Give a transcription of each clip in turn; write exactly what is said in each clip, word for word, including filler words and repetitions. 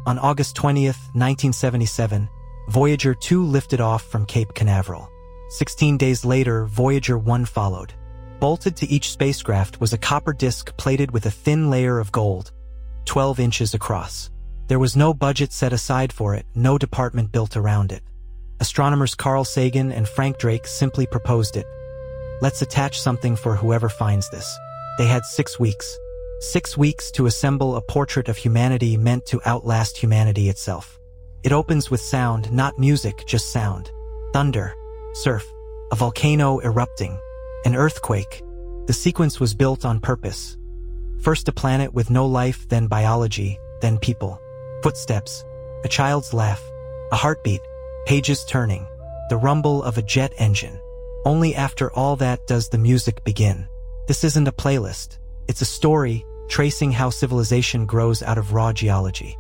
On August twentieth, nineteen seventy-seven, Voyager two lifted off from Cape Canaveral. Sixteen days later, Voyager one followed. Bolted to each spacecraft was a copper disc plated with a thin layer of gold, twelve inches across. There was no budget set aside for it, no department built around it. Astronomers Carl Sagan and Frank Drake simply proposed it. Let's attach something for whoever finds this. They had six weeks. Six weeks to assemble a portrait of humanity meant to outlast humanity itself. It opens with sound, not music, just sound. Thunder, surf, a volcano erupting, an earthquake. The sequence was built on purpose. First a planet with no life, then biology, then people. Footsteps, a child's laugh, a heartbeat, pages turning, the rumble of a jet engine. Only after all that does the music begin. This isn't a playlist. It's a story, tracing how civilization grows out of raw geology.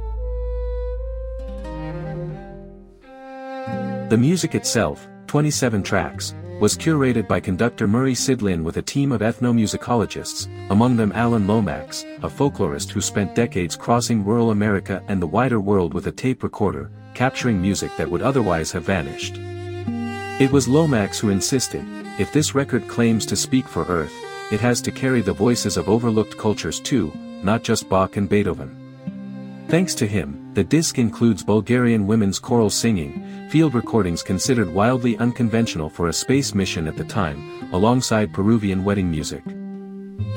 The music itself, twenty-seven tracks, was curated by conductor Murray Sidlin with a team of ethnomusicologists, among them Alan Lomax, a folklorist who spent decades crossing rural America and the wider world with a tape recorder, capturing music that would otherwise have vanished. It was Lomax who insisted, if this record claims to speak for Earth, it has to carry the voices of overlooked cultures too, not just Bach and Beethoven. Thanks to him, the disc includes Bulgarian women's choral singing, field recordings considered wildly unconventional for a space mission at the time, alongside Peruvian wedding music.